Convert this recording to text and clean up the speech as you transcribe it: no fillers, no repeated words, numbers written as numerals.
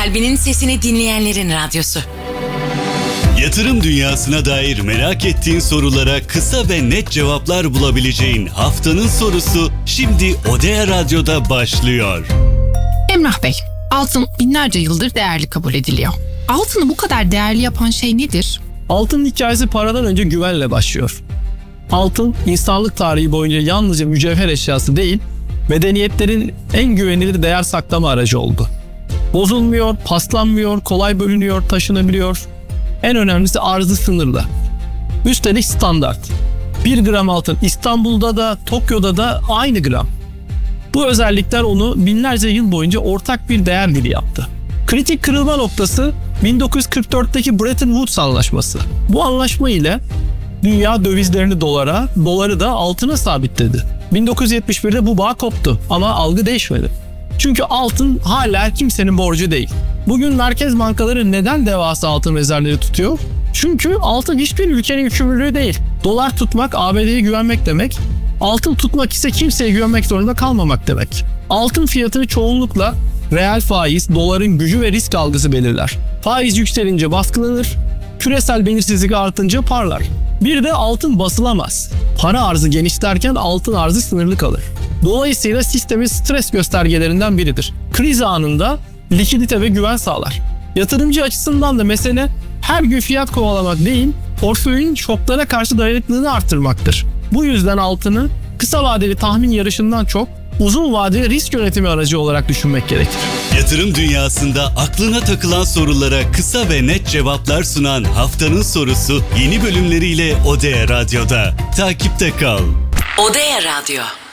Kalbinin sesini dinleyenlerin radyosu. Yatırım dünyasına dair merak ettiğin sorulara kısa ve net cevaplar bulabileceğin haftanın sorusu şimdi Odea Radyo'da başlıyor. Emrah Bey, altın binlerce yıldır değerli kabul ediliyor. Altını bu kadar değerli yapan şey nedir? Altının hikayesi paradan önce güvenle başlıyor. Altın, insanlık tarihi boyunca yalnızca mücevher eşyası değil, medeniyetlerin en güvenilir değer saklama aracı oldu. Bozulmuyor, paslanmıyor, kolay bölünüyor, taşınabiliyor. En önemlisi arzı sınırlı. Üstelik standart. 1 gram altın İstanbul'da da Tokyo'da da aynı gram. Bu özellikler onu binlerce yıl boyunca ortak bir değer dili yaptı. Kritik kırılma noktası 1944'teki Bretton Woods Anlaşması. Bu anlaşma ile dünya dövizlerini dolara, doları da altına sabitledi. 1971'de bu bağ koptu ama algı değişmedi. Çünkü altın hala kimsenin borcu değil. Bugün merkez bankaları neden devasa altın rezervleri tutuyor? Çünkü altın hiçbir ülkenin yükümlülüğü değil. Dolar tutmak ABD'ye güvenmek demek. Altın tutmak ise kimseye güvenmek zorunda kalmamak demek. Altın fiyatını çoğunlukla reel faiz, doların gücü ve risk algısı belirler. Faiz yükselince baskılanır, küresel belirsizlik artınca parlar. Bir de altın basılamaz. Para arzı genişlerken altın arzı sınırlı kalır. Dolayısıyla sistemin stres göstergelerinden biridir. Kriz anında likidite ve güven sağlar. Yatırımcı açısından da mesele her gün fiyat kovalamak değil, portföyün şoklara karşı dayanıklılığını arttırmaktır. Bu yüzden altını kısa vadeli tahmin yarışından çok uzun vadeli risk yönetimi aracı olarak düşünmek gerekir. Yatırım dünyasında aklına takılan sorulara kısa ve net cevaplar sunan haftanın sorusu yeni bölümleriyle Odea Radyo'da. Takipte kal. Odea Radyo.